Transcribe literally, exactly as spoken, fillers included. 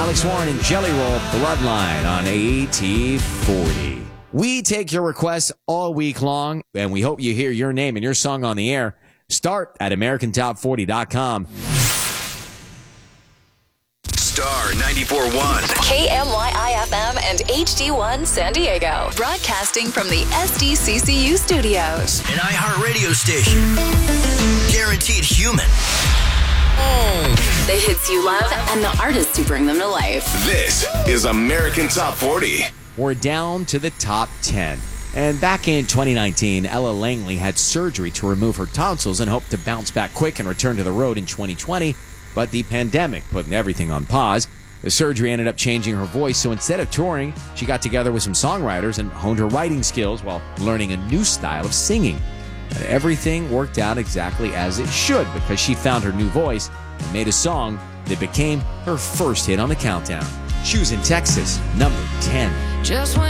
Alex Warren and Jelly Roll, Bloodline on A T forty. We take your requests all week long, and we hope you hear your name and your song on the air. Start at American Top forty dot com. Star ninety-four point one. K M Y I F M and H D one San Diego. Broadcasting from the S D C C U studios. An iHeartRadio station. Guaranteed human. The hits you love and the artists who bring them to life. This is American Top forty. We're down to the top ten. And back in twenty nineteen, Ella Langley had surgery to remove her tonsils and hoped to bounce back quick and return to the road in twenty twenty. But the pandemic put everything on pause. The surgery ended up changing her voice, so instead of touring, she got together with some songwriters and honed her writing skills while learning a new style of singing. And everything worked out exactly as it should because she found her new voice and made a song that became her first hit on the countdown. She was in Texas, number ten. Just when